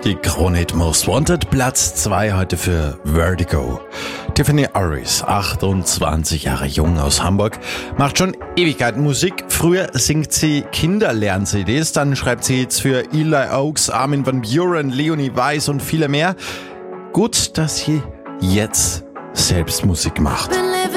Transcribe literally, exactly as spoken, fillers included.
Die Krone-Hit Most Wanted, Platz zwei heute für Vertigo. Tiffany Aris, achtundzwanzig Jahre jung aus Hamburg, macht schon Ewigkeiten Musik. Früher singt sie Kinderlern-C Ds, dann schreibt sie Hits für Eli Oaks, Armin van Buuren, Leonie Weiss und viele mehr. Gut, dass sie jetzt selbst Musik macht.